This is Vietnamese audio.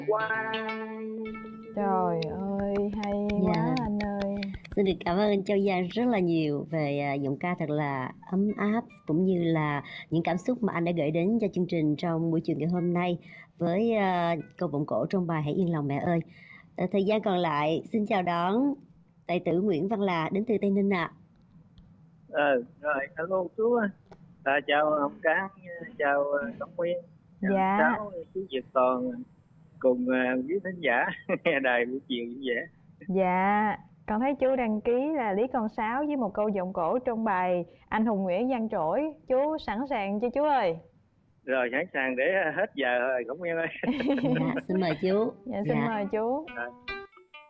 Trời ơi, hay quá anh ơi. Xin được cảm ơn anh Châu Giang rất là nhiều về giọng ca thật là ấm áp, cũng như là những cảm xúc mà anh đã gửi đến cho chương trình trong buổi chiều ngày hôm nay với câu vọng cổ trong bài Hãy yên lòng mẹ ơi. Thời gian còn lại xin chào đón tài tử Nguyễn Văn Là đến từ Tây Ninh ạ. Rồi, hello chú. Chào ông Cán, chào Tổng Nguyên, chào Dạ. Sáu, chú Việt Toàn cùng quý khán giả nghe đài buổi chiều như vậy. Dạ, con thấy chú đăng ký là Lý Con Sáo với một câu vọng cổ trong bài Anh Hùng Nguyễn Văn Trỗi. Chú sẵn sàng chưa chú ơi? Rồi, sẵn sàng để hết giờ rồi Tổng Nguyên ơi. Dạ, xin mời chú. Dạ, xin mời chú.